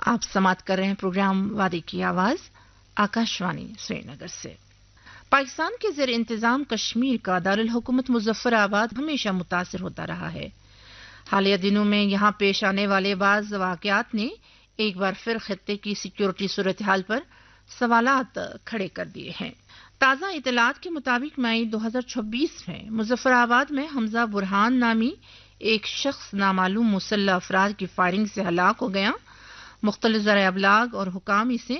آپ سماعت کر رہے ہیں پروگرام وادی کی آواز آکاشوانی سری نگر سے۔ پاکستان کے زیر انتظام کشمیر کا دارالحکومت مظفر آباد ہمیشہ متاثر ہوتا رہا ہے۔ حالیہ دنوں میں یہاں پیش آنے والے بعض واقعات نے ایک بار پھر خطے کی سیکیورٹی صورتحال پر سوالات کھڑے کر دیے ہیں۔ تازہ اطلاعات کے مطابق مئی 2026 میں مظفر آباد میں حمزہ برہان نامی ایک شخص نامعلوم مسلح افراد کی فائرنگ سے ہلاک ہو گیا۔ مختلف ذرائع ابلاغ اور حکام اسے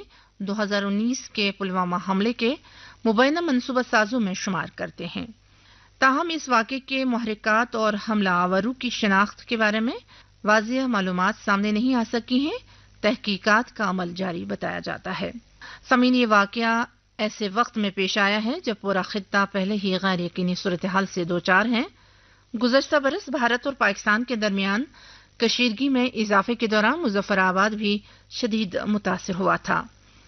2019 کے پلوامہ حملے کے مبینہ منصوبہ سازوں میں شمار کرتے ہیں۔ تاہم اس واقعے کے محرکات اور حملہ آوروں کی شناخت کے بارے میں واضح معلومات سامنے نہیں آ سکی ہیں۔ تحقیقات کا عمل جاری بتایا جاتا ہے۔ سامعین، یہ واقعہ ایسے وقت میں پیش آیا ہے جب پورا خطہ پہلے ہی غیر یقینی صورتحال سے دوچار ہے۔ گزشتہ برس بھارت اور پاکستان کے درمیان کشیدگی میں اضافے کے دوران مظفر آباد بھی شدید متاثر ہوا تھا۔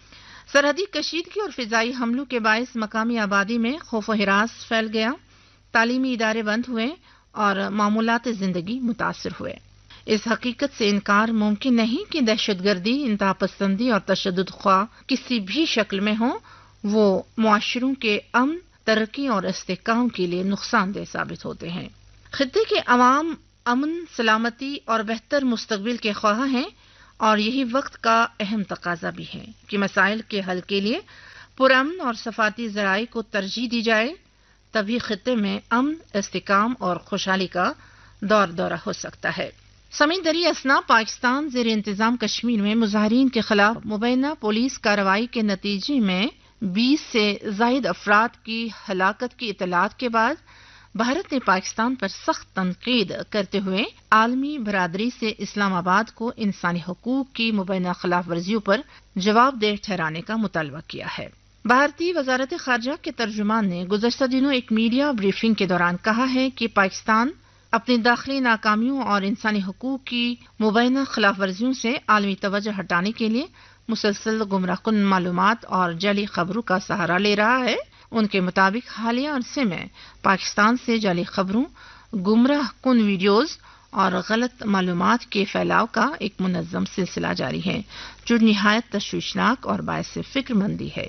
سرحدی کشیدگی اور فضائی حملوں کے باعث مقامی آبادی میں خوف و ہراس پھیل گیا، تعلیمی ادارے بند ہوئے اور معمولات زندگی متاثر ہوئے۔ اس حقیقت سے انکار ممکن نہیں کہ دہشت گردی، انتہا پسندی اور تشدد خواہ کسی بھی شکل میں ہوں، وہ معاشروں کے امن، ترقی اور استحکام کے لیے نقصان دہ ثابت ہوتے ہیں۔ خطے کے عوام امن، سلامتی اور بہتر مستقبل کے خواہاں ہیں، اور یہی وقت کا اہم تقاضا بھی ہے کہ مسائل کے حل کے لیے پرامن اور صفاتی ذرائع کو ترجیح دی جائے، تبھی خطے میں امن، استحکام اور خوشحالی کا دورہ ہو سکتا ہے۔ سامعین، دریں اثنا پاکستان زیر انتظام کشمیر میں مظاہرین کے خلاف مبینہ پولیس کارروائی کے نتیجے میں 20 سے زائد افراد کی ہلاکت کی اطلاعات کے بعد بھارت نے پاکستان پر سخت تنقید کرتے ہوئے عالمی برادری سے اسلام آباد کو انسانی حقوق کی مبینہ خلاف ورزیوں پر جواب دہ ٹھہرانے کا مطالبہ کیا ہے۔ بھارتی وزارت خارجہ کے ترجمان نے گزشتہ دنوں ایک میڈیا بریفنگ کے دوران کہا ہے کہ پاکستان اپنی داخلی ناکامیوں اور انسانی حقوق کی مبینہ خلاف ورزیوں سے عالمی توجہ ہٹانے کے لیے مسلسل گمراہ کن معلومات اور جعلی خبروں کا سہارا لے رہا ہے۔ ان کے مطابق حالیہ عرصے میں پاکستان سے جعلی خبروں، گمراہ کن ویڈیوز اور غلط معلومات کے پھیلاؤ کا ایک منظم سلسلہ جاری ہے، جو نہایت تشویشناک اور باعث فکر مندی ہے۔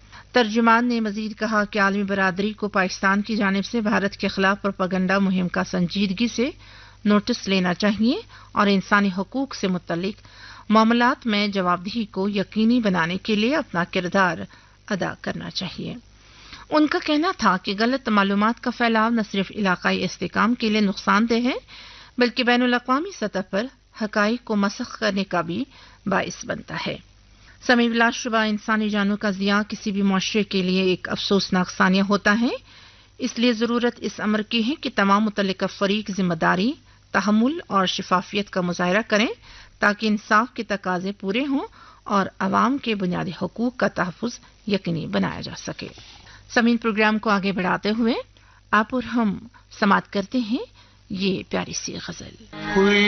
ترجمان نے مزید کہا کہ عالمی برادری کو پاکستان کی جانب سے بھارت کے خلاف پروپیگنڈا مہم کا سنجیدگی سے نوٹس لینا چاہیے اور انسانی حقوق سے متعلق معاملات میں جوابدہی کو یقینی بنانے کے لیے اپنا کردار ادا کرنا چاہیے۔ ان کا کہنا تھا کہ غلط معلومات کا پھیلاؤ نہ صرف علاقائی استحکام کے لیے نقصان دہ ہے، بلکہ بین الاقوامی سطح پر حقائق کو مسخ کرنے کا بھی باعث بنتا ہے۔ سامعین، بلا شبہ انسانی جانوں کا ضیاع کسی بھی معاشرے کے لیے ایک افسوسناک ثانیہ ہوتا ہے۔ اس لیے ضرورت اس امر کی ہے کہ تمام متعلقہ فریق ذمہ داری، تحمل اور شفافیت کا مظاہرہ کریں تاکہ انصاف کے تقاضے پورے ہوں اور عوام کے بنیادی حقوق کا تحفظ یقینی بنایا جا سکے۔ سامعین، پروگرام کو آگے بڑھاتے ہوئے آپ اور ہم سماعت کرتے ہیں یہ پیاری سی غزل۔